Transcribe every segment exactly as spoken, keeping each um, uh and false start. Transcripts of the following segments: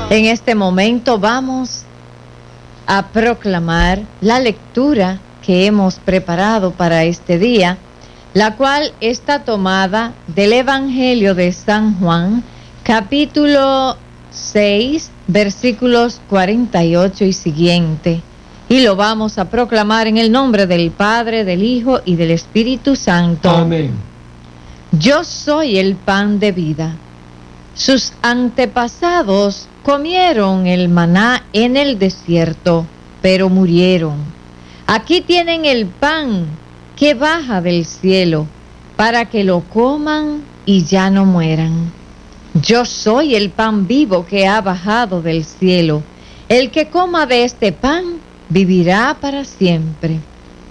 En este momento vamos a proclamar la lectura que hemos preparado para este día, la cual está tomada del Evangelio de San Juan, capítulo seis, versículos cuarenta y ocho y siguiente. Y lo vamos a proclamar en el nombre del Padre, del Hijo y del Espíritu Santo. Amén. Yo soy el pan de vida. Sus antepasados comieron el maná en el desierto, pero murieron. Aquí tienen el pan que baja del cielo, para que lo coman y ya no mueran. Yo soy el pan vivo que ha bajado del cielo. El que coma de este pan vivirá para siempre.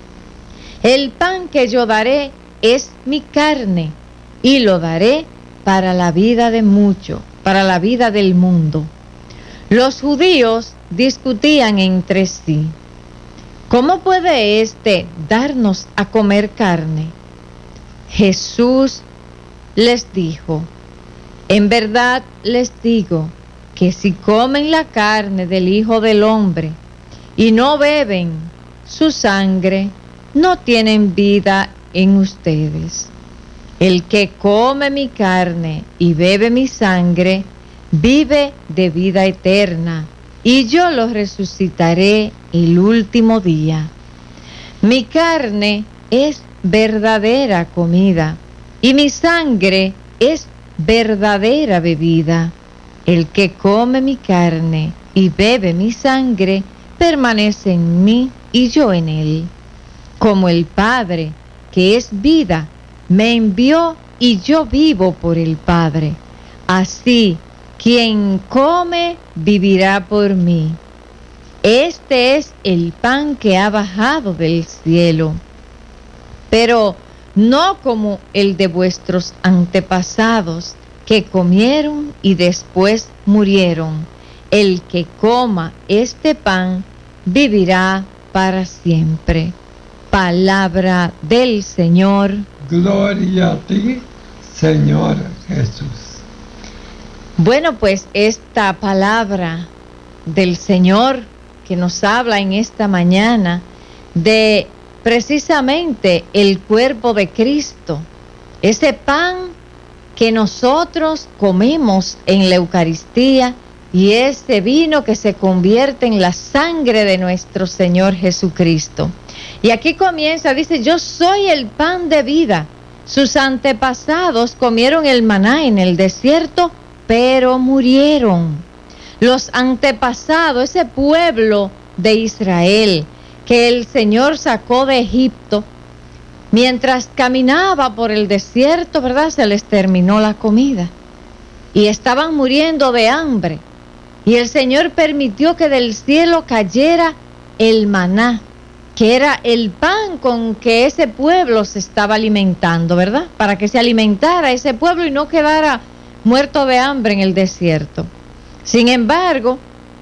El pan que yo daré es mi carne, y lo daré para la vida de muchos, para la vida del mundo. Los judíos discutían entre sí: ¿cómo puede éste darnos a comer carne? Jesús les dijo: en verdad les digo que si comen la carne del Hijo del Hombre y no beben su sangre, no tienen vida en ustedes. El que come mi carne y bebe mi sangre, vive de vida eterna, y yo lo resucitaré el último día. Mi carne es verdadera comida, y mi sangre es verdadera bebida. El que come mi carne y bebe mi sangre, permanece en mí y yo en él. Como el Padre, que es vida, me envió y yo vivo por el Padre. Así, quien come vivirá por mí. Este es el pan que ha bajado del cielo, pero no como el de vuestros antepasados, que comieron y después murieron. El que coma este pan vivirá para siempre. Palabra del Señor. Gloria a ti, Señor Jesús. Bueno, pues esta palabra del Señor que nos habla en esta mañana de precisamente el cuerpo de Cristo, ese pan que nosotros comemos en la Eucaristía y ese vino que se convierte en la sangre de nuestro Señor Jesucristo. Y aquí comienza, dice: yo soy el pan de vida. Sus antepasados comieron el maná en el desierto, pero murieron. Los antepasados, ese pueblo de Israel que el Señor sacó de Egipto, mientras caminaba por el desierto, ¿verdad?, se les terminó la comida y estaban muriendo de hambre. Y el Señor permitió que del cielo cayera el maná, que era el pan con que ese pueblo se estaba alimentando, ¿verdad? Para que se alimentara ese pueblo y no quedara muerto de hambre en el desierto. Sin embargo,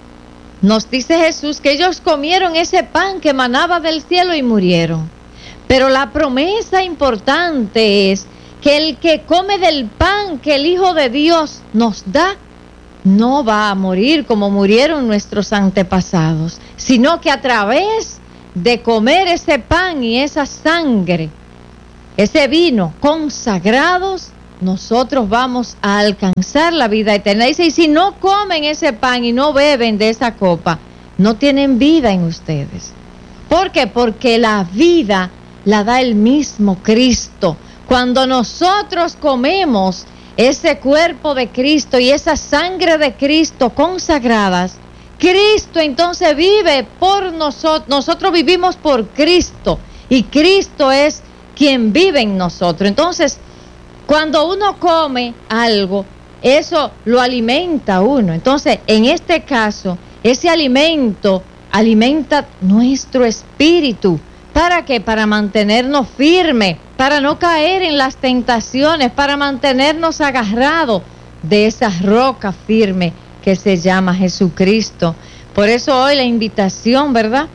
nos dice Jesús que ellos comieron ese pan que manaba del cielo y murieron. Pero la promesa importante es que el que come del pan que el Hijo de Dios nos da, no va a morir como murieron nuestros antepasados, sino que a través de comer ese pan y esa sangre, ese vino consagrados, nosotros vamos a alcanzar la vida eterna. Dice: y si no comen ese pan y no beben de esa copa, no tienen vida en ustedes. ¿Por qué? Porque la vida la da el mismo Cristo. Cuando nosotros comemos ese cuerpo de Cristo y esa sangre de Cristo consagradas, Cristo entonces vive por nosotros. Nosotros vivimos por Cristo y Cristo es quien vive en nosotros. Entonces, cuando uno come algo, eso lo alimenta a uno. Entonces, en este caso, ese alimento alimenta nuestro espíritu. ¿Para qué? Para mantenernos firmes, para no caer en las tentaciones, para mantenernos agarrados de esa roca firme que se llama Jesucristo. Por eso hoy la invitación, ¿verdad?,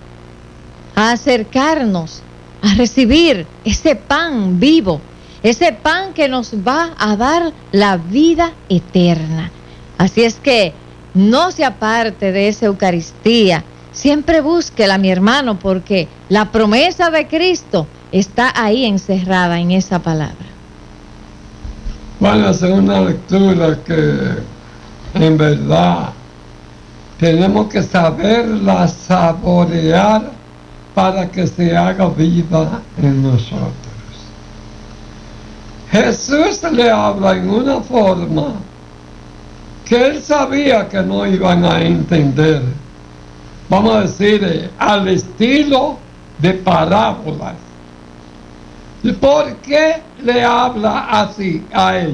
a acercarnos, a recibir ese pan vivo, ese pan que nos va a dar la vida eterna. Así es que no se aparte de esa Eucaristía. Siempre búsquela, mi hermano, porque la promesa de Cristo está ahí encerrada en esa palabra. Bueno, es una lectura que en verdad tenemos que saberla saborear para que se haga vida en nosotros. Jesús le habla en una forma que él sabía que no iban a entender. Vamos a decir, al estilo de parábolas. ¿Por qué le habla así a ellos?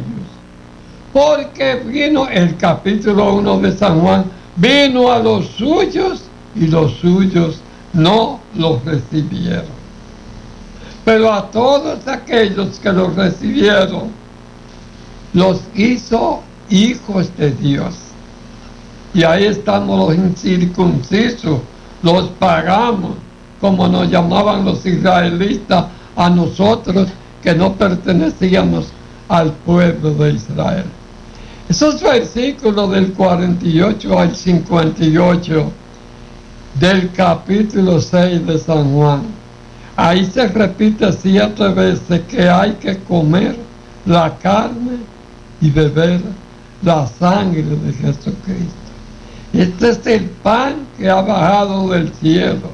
Porque vino el capítulo uno de San Juan, vino a los suyos y los suyos no los recibieron. Pero a todos aquellos que los recibieron, los hizo hijos de Dios. Y ahí estamos los incircuncisos, los paganos, como nos llamaban los israelitas, a nosotros que no pertenecíamos al pueblo de Israel. Esos versículos del cuarenta y ocho al cincuenta y ocho del capítulo seis de San Juan, ahí se repite siete veces que hay que comer la carne y beber la sangre de Jesucristo. Este es el pan que ha bajado del cielo,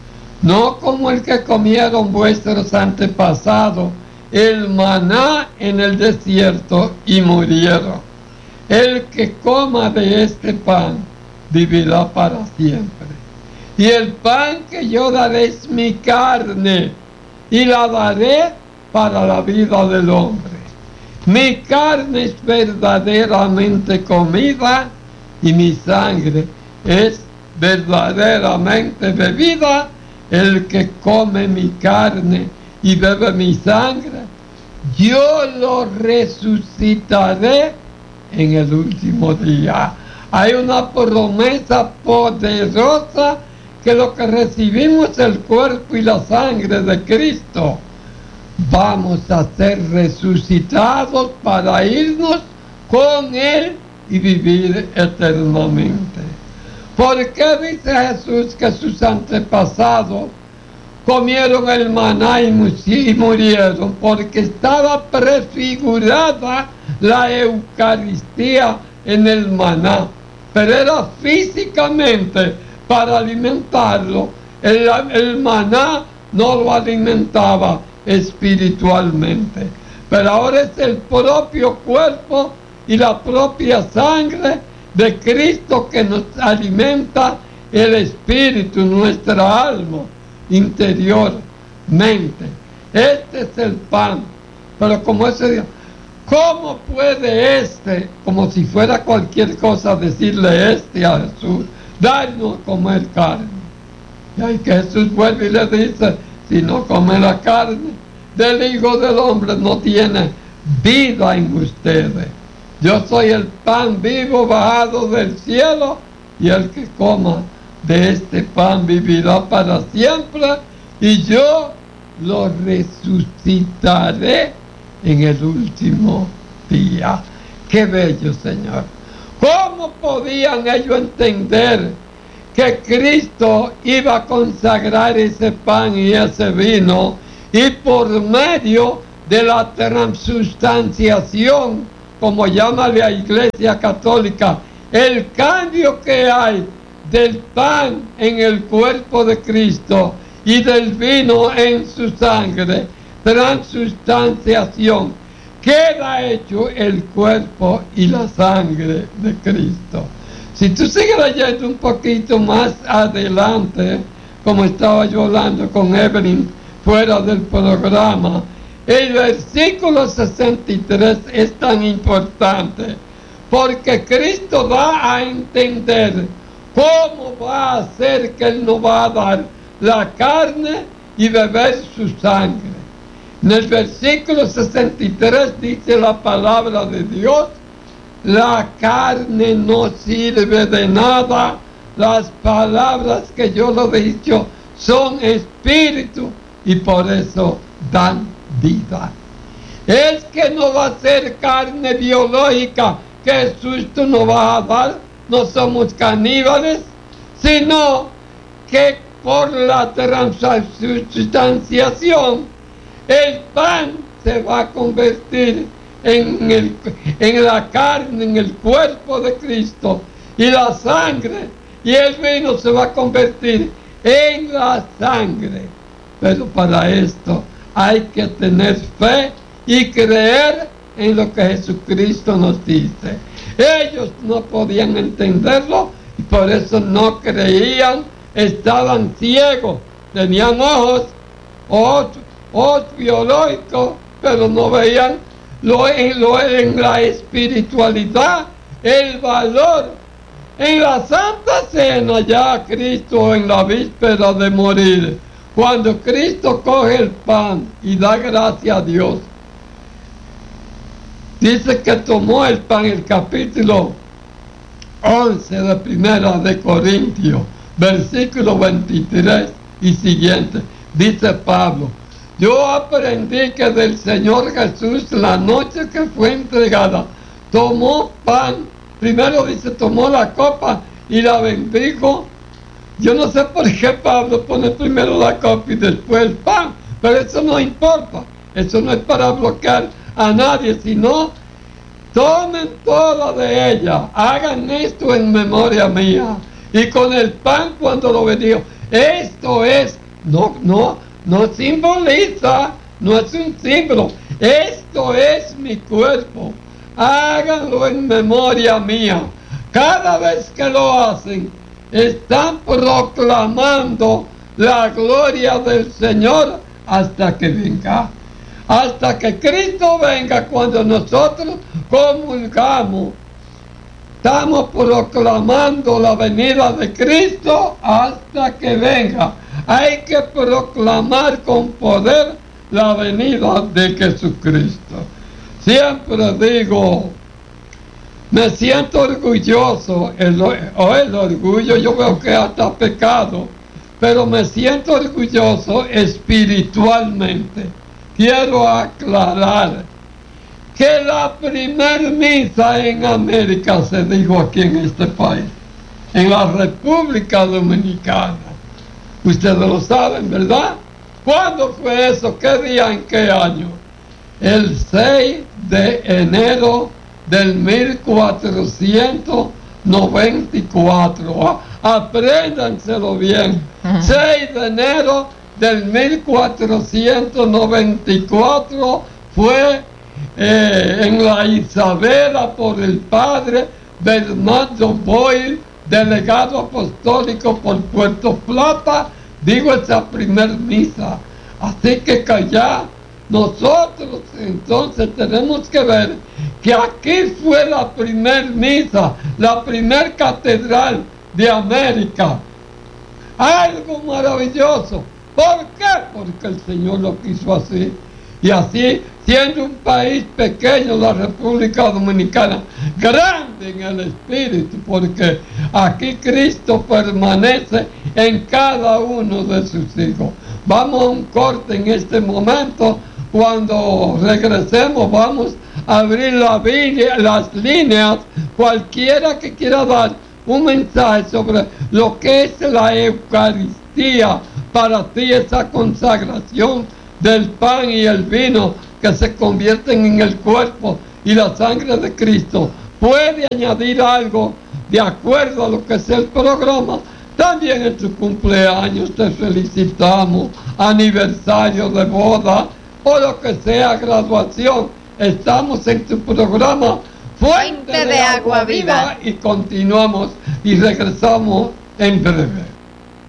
no como el que comieron vuestros antepasados, el maná en el desierto, y murieron. El que coma de este pan vivirá para siempre. Y el pan que yo daré es mi carne, y la daré para la vida del hombre. Mi carne es verdaderamente comida, y mi sangre es verdaderamente bebida. El que come mi carne y bebe mi sangre, yo lo resucitaré en el último día. Hay una promesa poderosa que lo que recibimos el cuerpo y la sangre de Cristo, vamos a ser resucitados para irnos con Él y vivir eternamente. ¿Por qué dice Jesús que sus antepasados comieron el maná y murieron? Porque estaba prefigurada la Eucaristía en el maná, pero era físicamente para alimentarlo. El, el maná no lo alimentaba espiritualmente, pero ahora es el propio cuerpo y la propia sangre de Cristo que nos alimenta el espíritu, nuestra alma interiormente. Este es el pan. Pero como ese día, ¿cómo puede este, como si fuera cualquier cosa, decirle este a Jesús, darnos a comer carne? Y ahí que Jesús vuelve y le dice, si no come la carne del Hijo del Hombre, no tiene vida en ustedes. Yo soy el pan vivo bajado del cielo, y el que coma de este pan vivirá para siempre, y yo lo resucitaré en el último día. ¡Qué bello, Señor! ¿Cómo podían ellos entender que Cristo iba a consagrar ese pan y ese vino, y por medio de la transubstanciación, como llama la Iglesia Católica, el cambio que hay del pan en el cuerpo de Cristo y del vino en su sangre, transubstanciación, queda hecho el cuerpo y la sangre de Cristo? Si tú sigues leyendo un poquito más adelante, como estaba yo hablando con Evelyn fuera del programa, el versículo sesenta y tres es tan importante, porque Cristo da a entender cómo va a ser que Él nos va a dar la carne y beber su sangre. En el versículo sesenta y tres dice la palabra de Dios: la carne no sirve de nada, las palabras que yo lo he dicho son espíritu y por eso dan vida. Es que no va a ser carne biológica que Jesús tú no vas a dar, no somos caníbales, sino que por la transubstanciación el pan se va a convertir en, el, en la carne, en el cuerpo de Cristo, y la sangre y el vino se va a convertir en la sangre. Pero para esto hay que tener fe y creer en lo que Jesucristo nos dice. Ellos no podían entenderlo y por eso no creían, estaban ciegos, tenían ojos, ojos, ojos biológicos, pero no veían lo en, lo en la espiritualidad, el valor. En la Santa Cena, ya Cristo en la víspera de morir, cuando Cristo coge el pan y da gracias a Dios, dice que tomó el pan, el capítulo once de Primera de Corintios, versículo veintitrés y siguiente, dice Pablo: yo aprendí que del Señor Jesús, la noche que fue entregada, tomó pan. Primero dice, tomó la copa y la bendijo. Yo no sé por qué Pablo pone primero la copa y después el pan, pero eso no importa. Eso no es para bloquear a nadie, sino tomen toda de ella, hagan esto en memoria mía. Y con el pan cuando lo bendijo, esto es, no, no, no simboliza, no es un símbolo, esto es mi cuerpo. Háganlo en memoria mía. Cada vez que lo hacen, están proclamando la gloria del Señor hasta que venga. Hasta que Cristo venga, cuando nosotros comulgamos, estamos proclamando la venida de Cristo hasta que venga. Hay que proclamar con poder la venida de Jesucristo. Siempre digo, me siento orgulloso, el, o el orgullo yo veo que hasta pecado, pero me siento orgulloso espiritualmente. Quiero aclarar que la primer misa en América se dijo aquí en este país, en la República Dominicana. Ustedes lo saben, ¿verdad? ¿Cuándo fue eso? ¿Qué día? ¿En qué año? El seis de enero del mil cuatrocientos noventa y cuatro. Apréndanselo bien. Uh-huh. seis de enero del mil cuatrocientos noventa y cuatro fue eh, en la Isabela por el padre Bernardo Boyle, delegado apostólico por Puerto Plata, digo esa primer misa. Así que allá nosotros entonces tenemos que ver que aquí fue la primer misa, la primer catedral de América. Algo maravilloso. ¿Por qué? Porque el Señor lo quiso así. Y así, siendo un país pequeño, la República Dominicana, grande en el espíritu, porque aquí Cristo permanece en cada uno de sus hijos. Vamos a un corte en este momento. Cuando regresemos vamos a abrir la Biblia, las líneas, cualquiera que quiera dar un mensaje sobre lo que es la Eucaristía para ti, esa consagración del pan y el vino que se convierten en el cuerpo y la sangre de Cristo. Puede añadir algo de acuerdo a lo que es el programa. También en tu cumpleaños te felicitamos, aniversario de boda o lo que sea, graduación. Estamos en tu programa Fuente, Fuente de, de Agua, Agua Viva, Viva y continuamos y regresamos en breve.